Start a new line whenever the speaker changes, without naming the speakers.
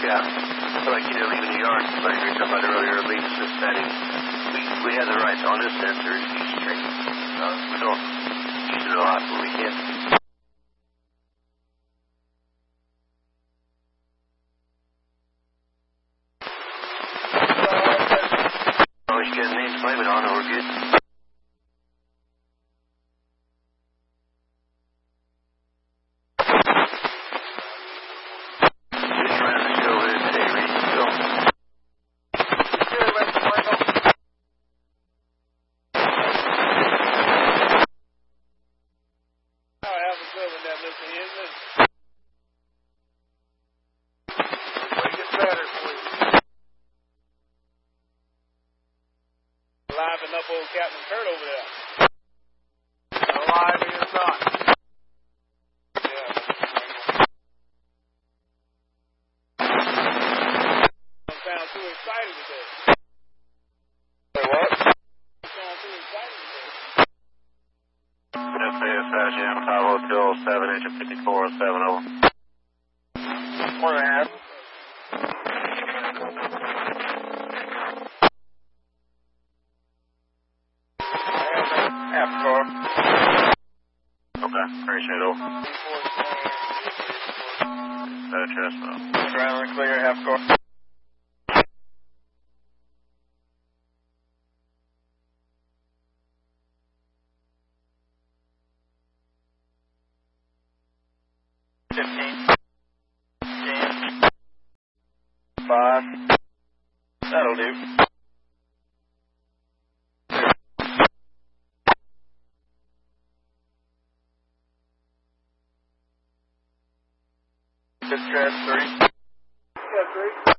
Yeah. Like you didn't leave in the yard. Like you were talking about earlier, leaving the setting. We have the rights on this sensor to be straight. We don't use it a lot when we can. As long as you get the names blame it on, we're good.
Liven up old Captain Kurt over there. Alive in your son. Yeah. Don't sound too excited today. Say what? Don't sound too excited today.
SAS Jam, Tahoe 207, engine 5470.
1.5. Half car.
Okay, appreciate it. Chestnut.
Ground clear, half car. Five. That'll do. Dispatch 3. Yeah, 3.